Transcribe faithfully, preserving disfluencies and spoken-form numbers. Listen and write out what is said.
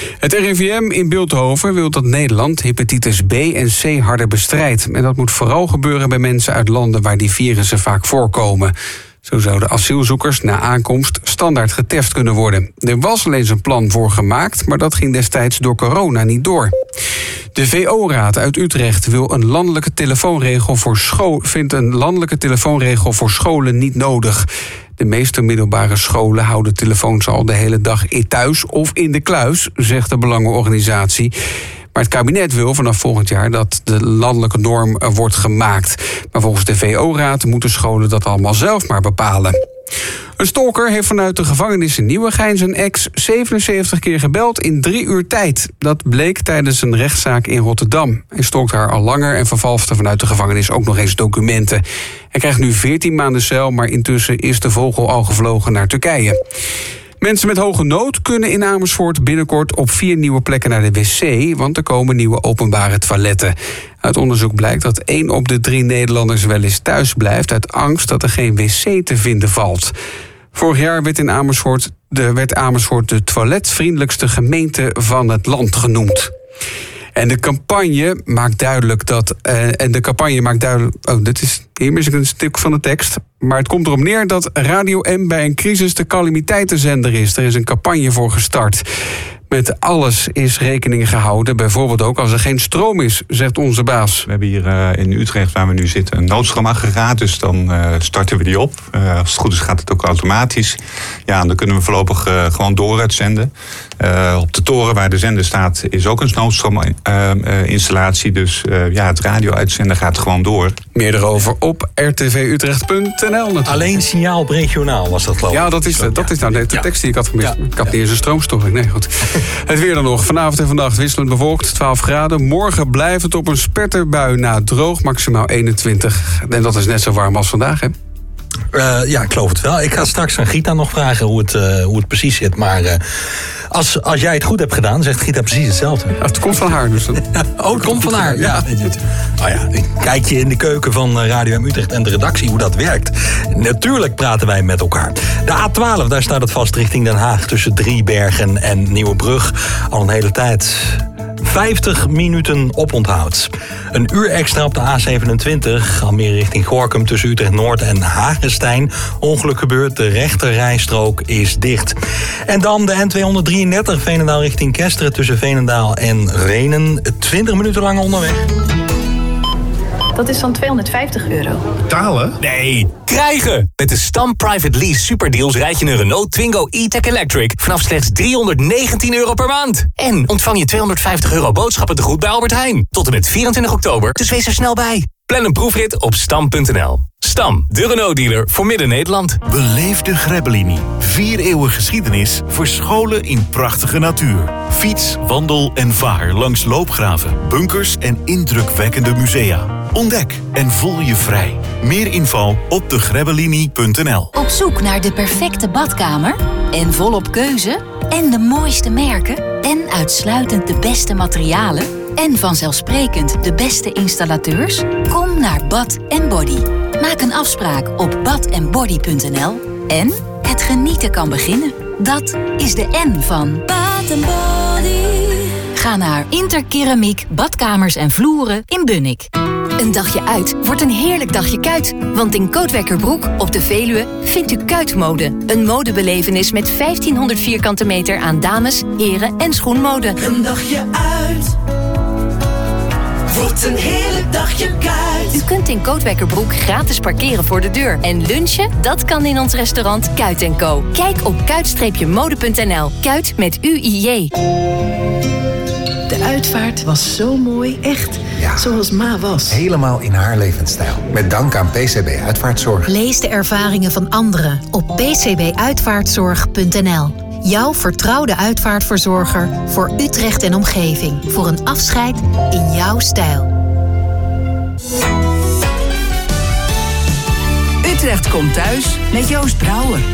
Het R I V M in Bilthoven wil dat Nederland hepatitis B en C harder bestrijdt. En dat moet vooral gebeuren bij mensen uit landen waar die virussen vaak voorkomen. Zo zouden asielzoekers na aankomst standaard getest kunnen worden. Er was al eens een plan voor gemaakt, maar dat ging destijds door corona niet door. De V O-raad uit Utrecht wil een landelijke telefoonregel voor scho- vindt een landelijke telefoonregel voor scholen niet nodig. De meeste middelbare scholen houden telefoons al de hele dag thuis of in de kluis, zegt de belangenorganisatie. Maar het kabinet wil vanaf volgend jaar dat de landelijke norm wordt gemaakt. Maar volgens de V O-raad moeten scholen dat allemaal zelf maar bepalen. Een stalker heeft vanuit de gevangenis in Nieuwegein zijn ex zevenenzeventig keer gebeld in drie uur tijd. Dat bleek tijdens een rechtszaak in Rotterdam. Hij stalkt haar al langer en vervalste vanuit de gevangenis ook nog eens documenten. Hij krijgt nu veertien maanden cel, maar intussen is de vogel al gevlogen naar Turkije. Mensen met hoge nood kunnen in Amersfoort binnenkort op vier nieuwe plekken naar de wc, want er komen nieuwe openbare toiletten. Uit onderzoek blijkt dat één op de drie Nederlanders wel eens thuis blijft uit angst dat er geen wc te vinden valt. Vorig jaar werd in Amersfoort de, werd Amersfoort de toiletvriendelijkste gemeente van het land genoemd. En de campagne maakt duidelijk dat. Uh, en de campagne maakt duidelijk. Oh, dit is. Hier mis ik een stuk van de tekst. Maar het komt erop neer dat Radio M bij een crisis de calamiteitenzender is. Er is een campagne voor gestart. Met alles is rekening gehouden. Bijvoorbeeld ook als er geen stroom is, zegt onze baas. We hebben hier uh, in Utrecht, waar we nu zitten, een noodstroomaggregaat. Dus dan uh, starten we die op. Uh, als het goed is gaat het ook automatisch. Ja, en dan kunnen we voorlopig uh, gewoon door uitzenden. Uh, op de toren waar de zender staat is ook een noodstroominstallatie. Uh, uh, dus uh, ja, het radio-uitzenden gaat gewoon door. Meer erover op r t v utrecht punt n l natuurlijk. Alleen signaal op regionaal was dat geloof ik. Ja, dat is, de, dat is nou de, de ja. tekst die ik had gemist. Ja. Ik had niet eens een stroomstoring. Nee, goed. Het weer dan nog. Vanavond en vannacht wisselend bewolkt, twaalf graden. Morgen blijft het op een spetterbui na droog, maximaal eenentwintig. En dat is net zo warm als vandaag, hè? Uh, ja, ik geloof het wel. Ik ga straks aan Gita nog vragen hoe het, uh, hoe het precies zit. Maar uh, als, als jij het goed hebt gedaan, zegt Gita precies hetzelfde. Ja, het komt van haar dus. Dan. Oh, het komt van haar, ja. Oh ja, kijk je in de keuken van Radio M Utrecht en de redactie hoe dat werkt. Natuurlijk praten wij met elkaar. De A twaalf, daar staat het vast richting Den Haag tussen Driebergen en Nieuwebrug. Al een hele tijd. vijftig minuten oponthoud. Een uur extra op de A zevenentwintig, Almere richting Gorinchem tussen Utrecht Noord en Hagestein. Ongeluk gebeurd, de rechterrijstrook is dicht. En dan de N tweehonderddrieëndertig, Veenendaal richting Kesteren tussen Veenendaal en Rhenen. twintig minuten lang onderweg. Dat is dan tweehonderdvijftig euro. Betalen? Nee, krijgen! Met de Stam Private Lease Superdeals rijd je een Renault Twingo E-Tech Electric vanaf slechts driehonderdnegentien euro per maand. En ontvang je tweehonderdvijftig euro boodschappen te goed bij Albert Heijn. Tot en met vierentwintig oktober, dus wees er snel bij. Plan een proefrit op stam punt n l. Stam, de Renault-dealer voor Midden-Nederland. Beleef de Grebbelini. Vier eeuwen geschiedenis verscholen in prachtige natuur. Fiets, wandel en vaar langs loopgraven, bunkers en indrukwekkende musea. Ontdek en voel je vrij. Meer info op de grebbelini punt n l. Op zoek naar de perfecte badkamer? En volop keuze? En de mooiste merken? En uitsluitend de beste materialen? En vanzelfsprekend de beste installateurs? Kom naar Bad en Body. Maak een afspraak op bad en body punt n l. En het genieten kan beginnen. Dat is de N van Bad en Body. Ga naar Interkeramiek, badkamers en vloeren in Bunnik. Een dagje uit wordt een heerlijk dagje kuit. Want in Kootwekkerbroek op de Veluwe vindt u kuitmode. Een modebelevenis met vijftienhonderd vierkante meter aan dames, heren en schoenmode. Een dagje uit wordt een heerlijk dagje kuit. U kunt in Kootwekkerbroek gratis parkeren voor de deur. En lunchen, dat kan in ons restaurant Kuit en Co. Kijk op kuit mode punt n l. Kuit met U I J. De uitvaart was zo mooi, echt Ja. zoals Ma was. Helemaal in haar levensstijl. Met dank aan P C B Uitvaartzorg. Lees de ervaringen van anderen op p c b uitvaartzorg punt n l. Jouw vertrouwde uitvaartverzorger voor Utrecht en omgeving. Voor een afscheid in jouw stijl. Utrecht komt thuis met Joost Brouwer.